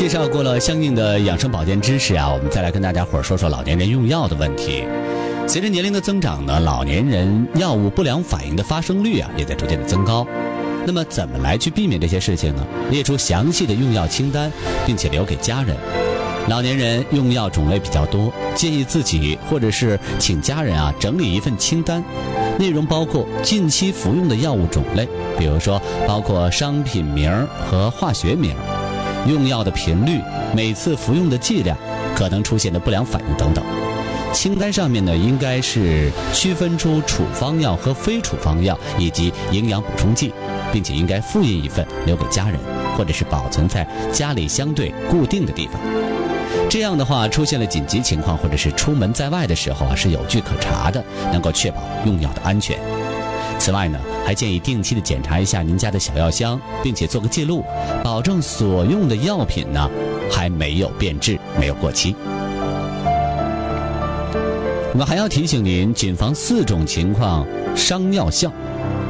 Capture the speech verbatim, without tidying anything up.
介绍过了相应的养生保健知识啊，我们再来跟大家伙儿说说老年人用药的问题。随着年龄的增长呢，老年人药物不良反应的发生率啊也在逐渐的增高。那么怎么来去避免这些事情呢？列出详细的用药清单，并且留给家人。老年人用药种类比较多，建议自己或者是请家人啊整理一份清单，内容包括近期服用的药物种类，比如说包括商品名和化学名，用药的频率，每次服用的剂量，可能出现的不良反应等等。清单上面呢，应该是区分出处方药和非处方药以及营养补充剂，并且应该复印一份留给家人，或者是保存在家里相对固定的地方。这样的话，出现了紧急情况或者是出门在外的时候啊，是有据可查的，能够确保用药的安全。此外呢，还建议定期的检查一下您家的小药箱，并且做个记录，保证所用的药品呢还没有变质，没有过期。我们还要提醒您，谨防四种情况伤药效。